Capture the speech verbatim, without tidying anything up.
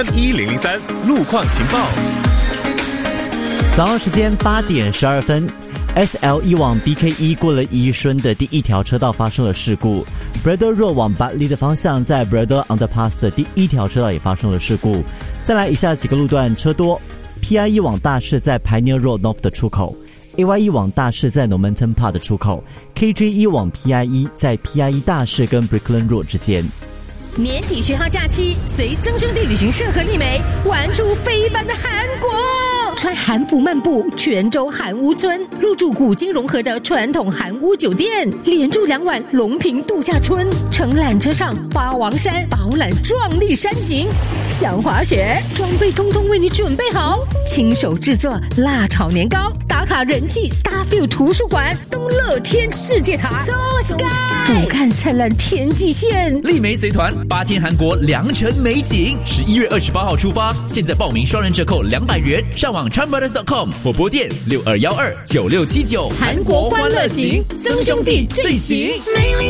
一零零三路况情报。 早上时间八点十二分 ，S L 一往 B K 一过了宜顺的第一条车道发生了事故 ，Braddell Road 往 Bartley 的方向，在 Braddell Underpass 的第一条车道也发生了事故。再来以下几个路段车多 ，P I 一往大市在 Pioneer Road North 的出口。A Y 一往大市在 Normanton Park 的出口 ，K J 一往 P I 一在 P I 一大市跟 Brickland Road 之间。 年底学号假期，随增兄弟旅行社和丽梅玩出非一般的韩国。穿韩服漫步泉州韩屋村，入住古今融合的传统韩屋酒店，连住两晚龙平度假村，乘缆车上八王山饱览壮丽山景。想滑雪，装备通通为你准备好，亲手制作辣炒年糕，打卡人气 Starfield 图书馆，东乐天世界塔 So Sky， 俯瞰灿烂天际线。 丽梅随团八天韩国良辰美景，十一月二十八号出发，现在报名双人折扣两百元，上网 chan brothers dot com 或拨电六二幺二九六七九。 韩国欢乐行，曾兄弟最行。